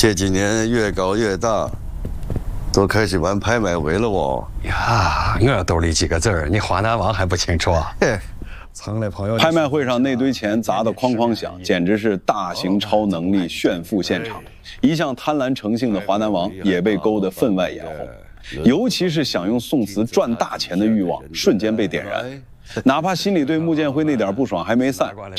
这几年越搞越大，都开始玩拍卖会了哦。 呀，我兜里几个字儿，你华南王还不清楚啊？ 嘿，藏了朋友。 拍卖会上那堆钱砸得哐哐响，简直是大型超能力炫富现场。一向贪婪成性的华南王也被勾得分外眼红，尤其是想用宋慈赚大钱的欲望瞬间被点燃。哪怕心里对穆剑辉那点不爽还没散，